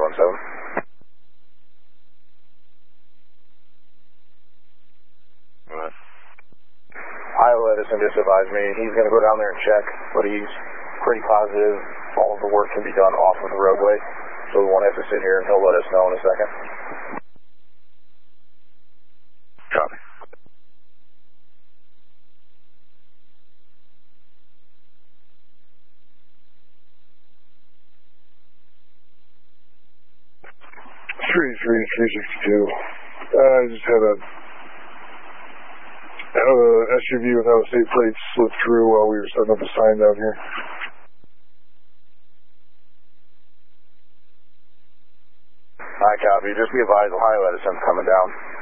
317. Iowa Edison just advised me he's going to go down there and check, but he's pretty positive all of the work can be done off of the roadway, so we won't have to sit here and he'll let us know in a second. Copy. $36362. I just had a SUV without a state plate slip through while we were setting up a sign down here. I copy. Just be advised Ohio Edison's coming down.